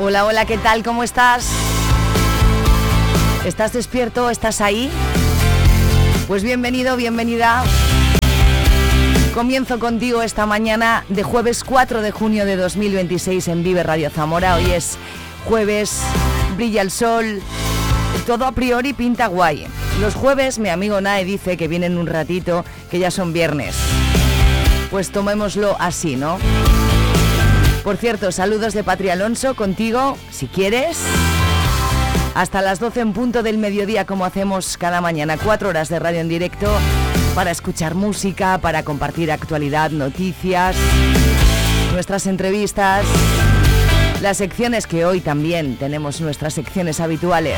Hola, hola, ¿qué tal? ¿Cómo estás? ¿Estás despierto? ¿Estás ahí? Pues bienvenido, bienvenida. Comienzo contigo esta mañana de jueves 4 de junio de 2026 en Vive Radio Zamora. Hoy es jueves, brilla el sol, todo a priori pinta guay. Los jueves mi amigo Nae dice que vienen un ratito, que ya son viernes. Pues tomémoslo así, ¿no? Por cierto, saludos de Patri Alonso contigo, si quieres. Hasta las 12 en punto del mediodía, como hacemos cada mañana, 4 horas de radio en directo para escuchar música, para compartir actualidad, noticias, nuestras entrevistas, las secciones que hoy también tenemos, nuestras secciones habituales.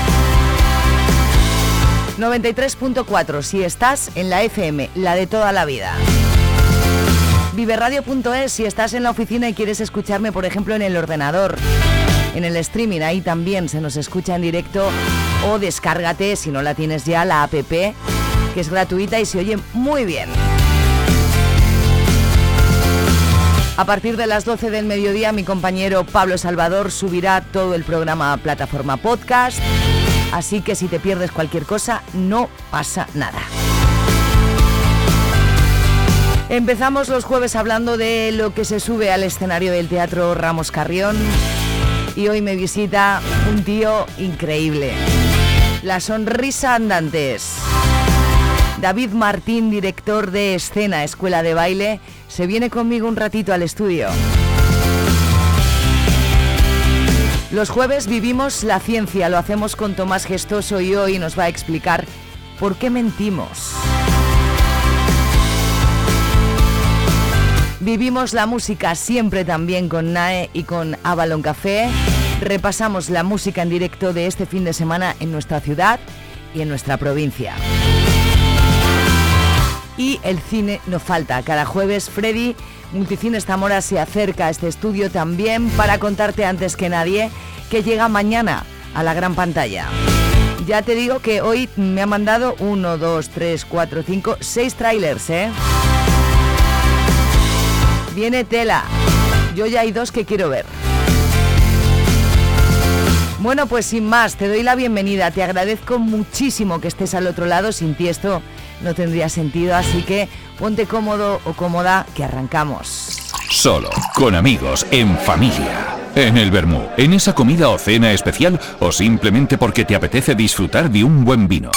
93.4 si estás en la FM, la de toda la vida. Viveradio.es si estás en la oficina y quieres escucharme, por ejemplo, en el ordenador, en el streaming, ahí también se nos escucha en directo. O descárgate, si no la tienes ya, la app, que es gratuita y se oye muy bien. A partir de las 12 del mediodía, mi compañero Pablo Salvador subirá todo el programa a plataforma podcast, así que si te pierdes cualquier cosa, no pasa nada. Empezamos los jueves hablando de lo que se sube al escenario del Teatro Ramos Carrión y hoy me visita un tío increíble, la sonrisa andantes. David Martín, director de Escena Escuela de Baile, se viene conmigo un ratito al estudio. Los jueves vivimos la ciencia, lo hacemos con Tomás Gestoso y hoy nos va a explicar por qué mentimos. Vivimos la música siempre también con Nae y con Avalon Café. Repasamos la música en directo de este fin de semana en nuestra ciudad y en nuestra provincia. Y el cine no falta. Cada jueves Freddy, Multicines Zamora, se acerca a este estudio también para contarte antes que nadie que llega mañana a la gran pantalla. Ya te digo que hoy me ha mandado 1, 2, 3, 4, 5, 6 trailers, ¿eh? Viene tela. Yo ya hay 2 que quiero ver. Bueno, pues sin más, te doy la bienvenida. Te agradezco muchísimo que estés al otro lado. Sin ti esto no tendría sentido, así que ponte cómodo o cómoda, que arrancamos. Solo, con amigos, en familia, en el vermú, en esa comida o cena especial o simplemente porque te apetece disfrutar de un buen vino.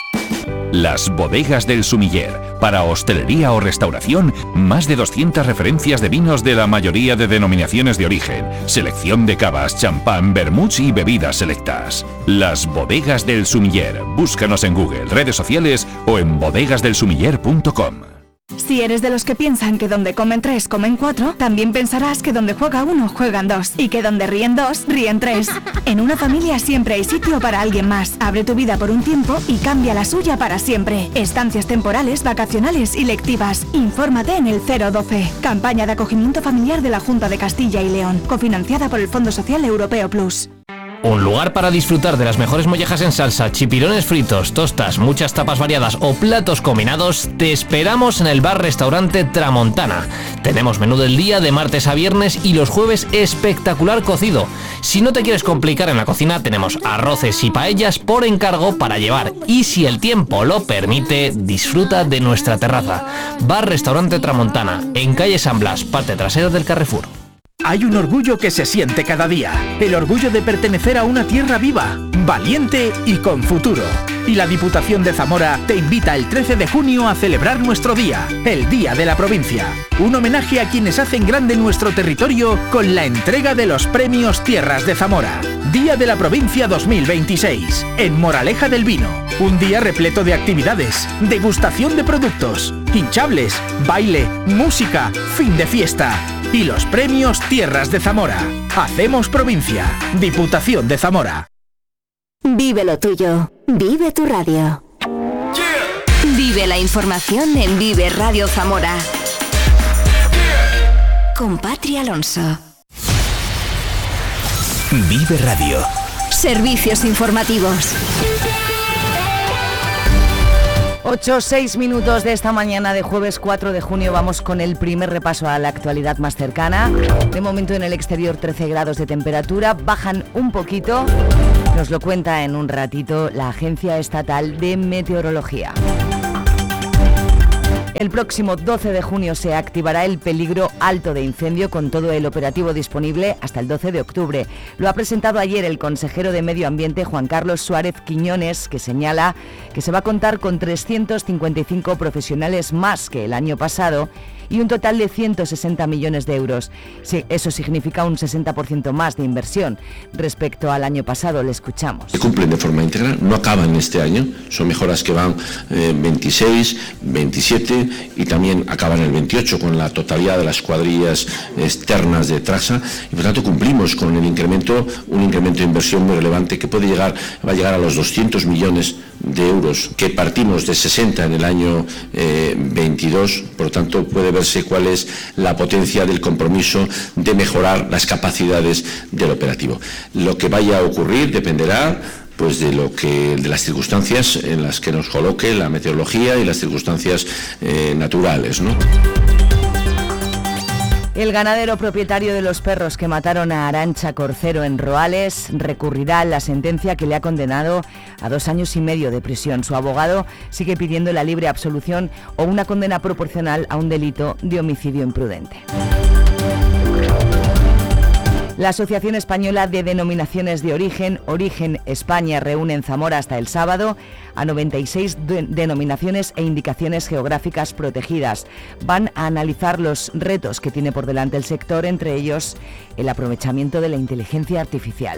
Las Bodegas del Sumiller. Para hostelería o restauración, más de 200 referencias de vinos de la mayoría de denominaciones de origen. Selección de cavas, champán, vermuts y bebidas selectas. Las Bodegas del Sumiller. Búscanos en Google, redes sociales o en bodegasdelsumiller.com. Si eres de los que piensan que donde comen 3, comen 4, también pensarás que donde juega 1, juegan 2 y que donde ríen 2, ríen 3. En una familia siempre hay sitio para alguien más. Abre tu vida por un tiempo y cambia la suya para siempre. Estancias temporales, vacacionales y lectivas. Infórmate en el 012. Campaña de acogimiento familiar de la Junta de Castilla y León, cofinanciada por el Fondo Social Europeo Plus. Un lugar para disfrutar de las mejores mollejas en salsa, chipirones fritos, tostas, muchas tapas variadas o platos combinados. Te esperamos en el bar-restaurante Tramontana. Tenemos menú del día de martes a viernes y los jueves espectacular cocido. Si no te quieres complicar en la cocina, tenemos arroces y paellas por encargo para llevar. Y si el tiempo lo permite, disfruta de nuestra terraza. Bar-restaurante Tramontana, en calle San Blas, parte trasera del Carrefour. Hay un orgullo que se siente cada día, el orgullo de pertenecer a una tierra viva, valiente y con futuro. Y la Diputación de Zamora te invita el 13 de junio a celebrar nuestro día, el Día de la Provincia. Un homenaje a quienes hacen grande nuestro territorio con la entrega de los premios Tierras de Zamora. Día de la Provincia 2026, en Moraleja del Vino. Un día repleto de actividades, degustación de productos, hinchables, baile, música, fin de fiesta. Y los premios Tierras de Zamora. Hacemos provincia. Diputación de Zamora. Vive lo tuyo. Vive tu radio. Vive la información en Vive Radio Zamora. Con Patri Alonso. Vive Radio. Servicios informativos. 8-6 minutos de esta mañana de jueves 4 de junio. Vamos con el primer repaso a la actualidad más cercana. De momento en el exterior 13 grados de temperatura, bajan un poquito. Nos lo cuenta en un ratito la Agencia Estatal de Meteorología. El próximo 12 de junio se activará el peligro alto de incendio con todo el operativo disponible hasta el 12 de octubre. Lo ha presentado ayer el consejero de Medio Ambiente, Juan Carlos Suárez Quiñones, que señala que se va a contar con 355 profesionales más que el año pasado y un total de 160 millones de euros. Sí, eso significa un 60% más de inversión respecto al año pasado. Le escuchamos. Se cumplen de forma íntegra, no acaban este año, son mejoras que van 26, 27 y también acaban el 28 con la totalidad de las cuadrillas externas de Trasa y por tanto cumplimos con el incremento, un incremento de inversión muy relevante que va a llegar a los 200 millones de euros, que partimos de 60 en el año 22, por lo tanto puede verse cuál es la potencia del compromiso de mejorar las capacidades del operativo. Lo que vaya a ocurrir dependerá pues de las circunstancias en las que nos coloque la meteorología y las circunstancias naturales, ¿no? El ganadero propietario de los perros que mataron a Arantxa Corcero en Roales recurrirá la sentencia que le ha condenado a 2 años y medio de prisión. Su abogado sigue pidiendo la libre absolución o una condena proporcional a un delito de homicidio imprudente. La Asociación Española de Denominaciones de Origen, Origen España, reúne en Zamora hasta el sábado a 96 denominaciones e indicaciones geográficas protegidas. Van a analizar los retos que tiene por delante el sector, entre ellos el aprovechamiento de la inteligencia artificial.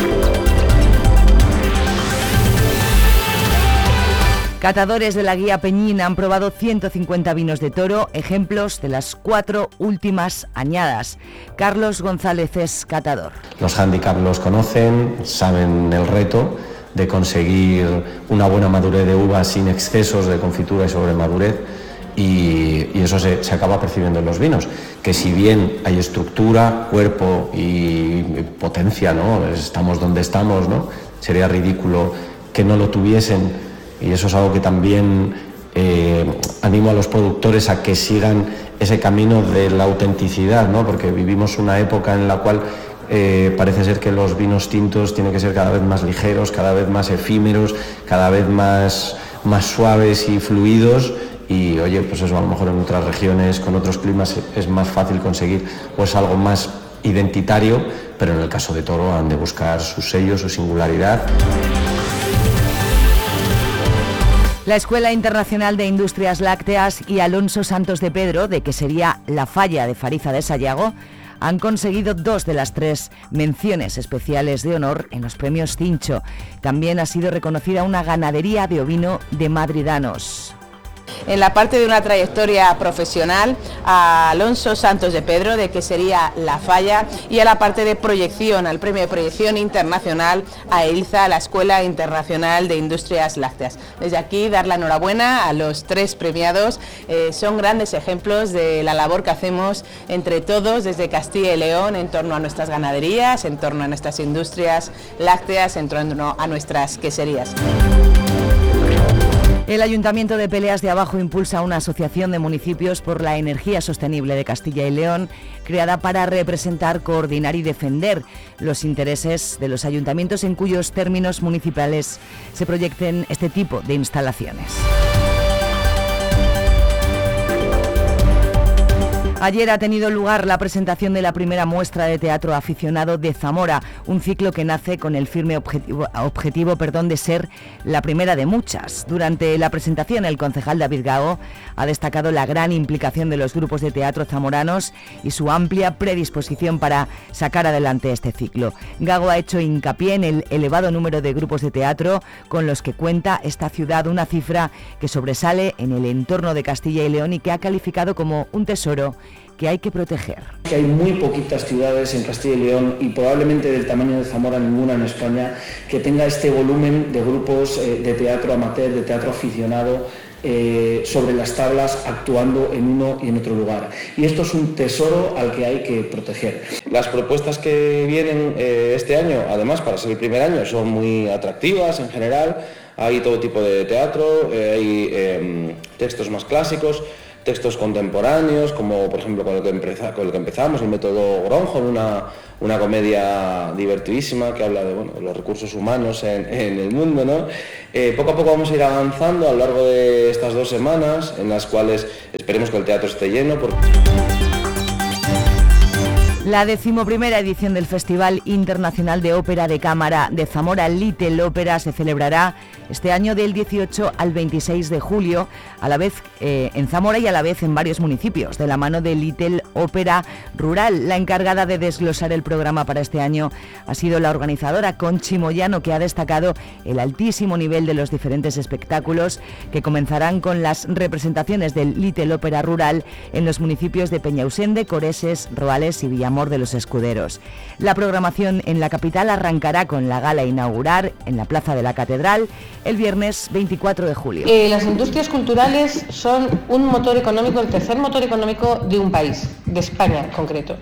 Catadores de la Guía Peñín han probado 150 vinos de toro, ejemplos de las 4 últimas añadas. Carlos González es catador. Los hándicaps los conocen, saben el reto de conseguir una buena madurez de uva sin excesos de confitura y sobremadurez, y eso se acaba percibiendo en los vinos, que si bien hay estructura, cuerpo y potencia, ¿no? Estamos donde estamos, ¿no? Sería ridículo que no lo tuviesen. Y eso es algo que también animo a los productores a que sigan ese camino de la autenticidad, ¿no? Porque vivimos una época en la cual parece ser que los vinos tintos tienen que ser cada vez más ligeros, cada vez más efímeros, cada vez más suaves y fluidos. Y oye, pues eso a lo mejor en otras regiones, con otros climas, es más fácil conseguir pues algo más identitario, pero en el caso de toro han de buscar su sello, su singularidad. La Escuela Internacional de Industrias Lácteas y Alonso Santos de Pedro, de que sería la falla de Fariza de Sayago, han conseguido 2 de las 3 menciones especiales de honor en los premios Cincho. También ha sido reconocida una ganadería de ovino de madridanos. En la parte de una trayectoria profesional a Alonso Santos de Pedro, de que sería la falla, y a la parte de proyección, al premio de proyección internacional a EILZA, la Escuela Internacional de Industrias Lácteas. Desde aquí dar la enhorabuena a los 3 premiados, son grandes ejemplos de la labor que hacemos entre todos desde Castilla y León en torno a nuestras ganaderías, en torno a nuestras industrias lácteas, en torno a nuestras queserías. El Ayuntamiento de Peleas de Abajo impulsa una asociación de municipios por la energía sostenible de Castilla y León, creada para representar, coordinar y defender los intereses de los ayuntamientos en cuyos términos municipales se proyecten este tipo de instalaciones. Ayer ha tenido lugar la presentación de la primera muestra de teatro aficionado de Zamora, un ciclo que nace con el firme objetivo de ser la primera de muchas. Durante la presentación, el concejal David Gago ha destacado la gran implicación de los grupos de teatro zamoranos y su amplia predisposición para sacar adelante este ciclo. Gago ha hecho hincapié en el elevado número de grupos de teatro con los que cuenta esta ciudad, una cifra que sobresale en el entorno de Castilla y León y que ha calificado como un tesoro que hay que proteger. Hay muy poquitas ciudades en Castilla y León y probablemente del tamaño de Zamora ninguna en España que tenga este volumen de grupos de teatro amateur, de teatro aficionado sobre las tablas actuando en uno y en otro lugar. Y esto es un tesoro al que hay que proteger. Las propuestas que vienen este año, además para ser el primer año, son muy atractivas en general. Hay todo tipo de teatro, hay textos más clásicos, textos contemporáneos, como por ejemplo con el que empezamos, el método Gronholm, una comedia divertidísima que habla de los recursos humanos en el mundo, ¿no? Poco a poco vamos a ir avanzando a lo largo de estas 2 semanas, en las cuales esperemos que el teatro esté lleno. La 11ª edición del Festival Internacional de Ópera de Cámara de Zamora Little Ópera se celebrará este año del 18 al 26 de julio, a la vez en Zamora y a la vez en varios municipios, de la mano de Little Ópera Rural. La encargada de desglosar el programa para este año ha sido la organizadora Conchi Moyano, que ha destacado el altísimo nivel de los diferentes espectáculos que comenzarán con las representaciones del Little Ópera Rural en los municipios de Peñausende, Coreses, Roales y Villamor de los Escuderos. La programación en la capital arrancará con la gala inaugural en la Plaza de la Catedral el viernes 24 de julio. Las industrias culturales son un motor económico, el tercer motor económico de un país, de España en concreto.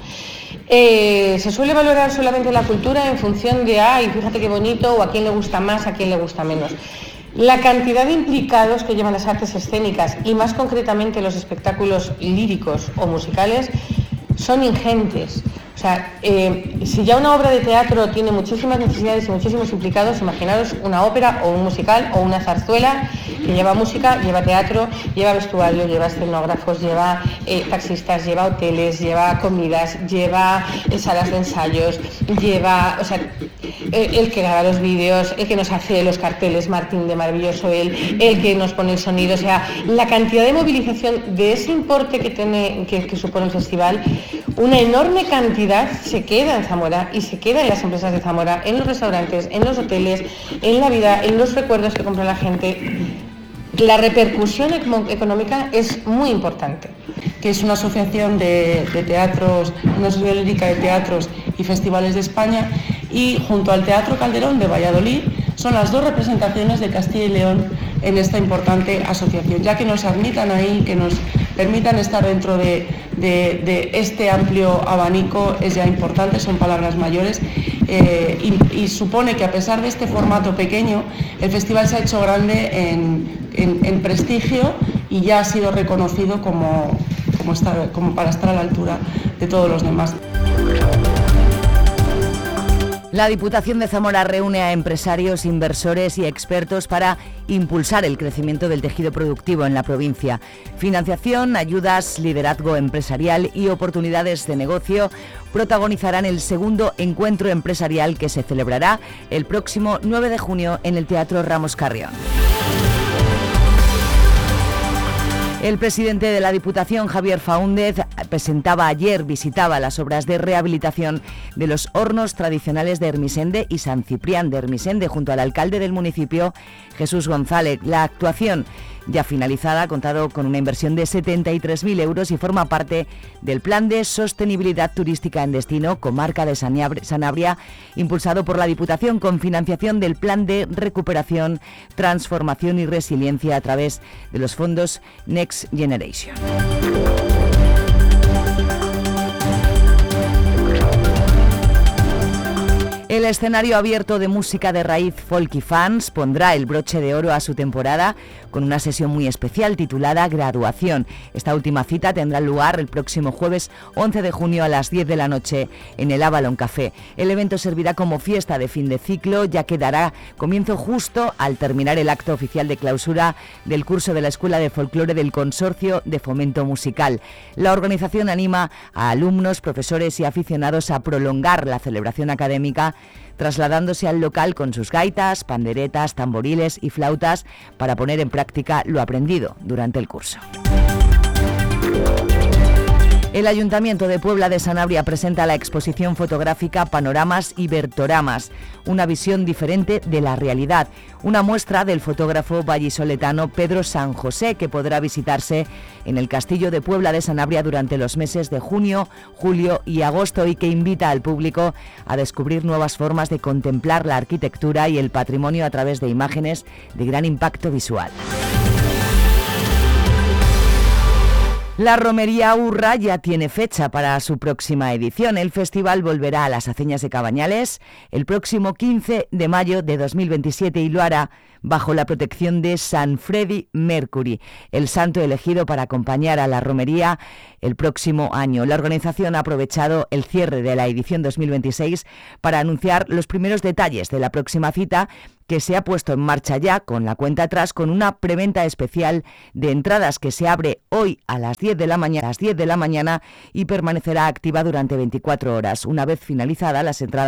Se suele valorar solamente la cultura en función de, fíjate qué bonito, o a quién le gusta más, a quién le gusta menos. La cantidad de implicados que llevan las artes escénicas y más concretamente los espectáculos líricos o musicales son ingentes. O sea, si ya una obra de teatro tiene muchísimas necesidades y muchísimos implicados, imaginaros una ópera o un musical o una zarzuela que lleva música, lleva teatro, lleva vestuario, lleva escenógrafos, lleva taxistas, lleva hoteles, lleva comidas, lleva salas de ensayos, lleva, el que graba los vídeos, el que nos hace los carteles, Martín de maravilloso, el que nos pone el sonido, la cantidad de movilización de ese importe que supone el festival, una enorme cantidad se queda en Zamora y se queda en las empresas de Zamora, en los restaurantes, en los hoteles, en la vida, en los recuerdos que compra la gente. La repercusión económica es muy importante. Que es una asociación de teatros, una asociación lírica de teatros y festivales de España, y junto al Teatro Calderón de Valladolid son las 2 representaciones de Castilla y León en esta importante asociación, ya que nos admitan ahí, que nos permitan estar dentro de este amplio abanico es ya importante, son palabras mayores, y supone que a pesar de este formato pequeño, el festival se ha hecho grande en prestigio y ya ha sido reconocido como para estar a la altura de todos los demás. La Diputación de Zamora reúne a empresarios, inversores y expertos para impulsar el crecimiento del tejido productivo en la provincia. Financiación, ayudas, liderazgo empresarial y oportunidades de negocio protagonizarán el segundo encuentro empresarial que se celebrará el próximo 9 de junio en el Teatro Ramos Carrión. El presidente de la Diputación, Javier Faúndez, visitaba las obras de rehabilitación de los hornos tradicionales de Hermisende y San Ciprián de Hermisende, junto al alcalde del municipio, Jesús González. La actuación, ya finalizada, ha contado con una inversión de 73.000 euros y forma parte del Plan de Sostenibilidad Turística en Destino, Comarca de Sanabria, impulsado por la Diputación con financiación del Plan de Recuperación, Transformación y Resiliencia a través de los fondos Next Generation. El escenario abierto de música de raíz folk y fans pondrá el broche de oro a su temporada con una sesión muy especial titulada Graduación. Esta última cita tendrá lugar el próximo jueves 11 de junio a las 10 de la noche en el Avalon Café. El evento servirá como fiesta de fin de ciclo, ya que dará comienzo justo al terminar el acto oficial de clausura del curso de la Escuela de Folclore del Consorcio de Fomento Musical. La organización anima a alumnos, profesores y aficionados a prolongar la celebración académica, trasladándose al local con sus gaitas, panderetas, tamboriles y flautas para poner en práctica lo aprendido durante el curso. El Ayuntamiento de Puebla de Sanabria presenta la exposición fotográfica Panoramas y Vertoramas, una visión diferente de la realidad, una muestra del fotógrafo vallisoletano Pedro San José, que podrá visitarse en el Castillo de Puebla de Sanabria durante los meses de junio, julio y agosto, y que invita al público a descubrir nuevas formas de contemplar la arquitectura y el patrimonio a través de imágenes de gran impacto visual. La Romería Urra ya tiene fecha para su próxima edición. El festival volverá a las Aceñas de Cabañales el próximo 15 de mayo de 2027 y lo hará bajo la protección de San Freddie Mercury, el santo elegido para acompañar a la romería el próximo año. La organización ha aprovechado el cierre de la edición 2026 para anunciar los primeros detalles de la próxima cita, que se ha puesto en marcha ya con la cuenta atrás, con una preventa especial de entradas que se abre hoy a las 10 de la mañana y permanecerá activa durante 24 horas. Una vez finalizada las entradas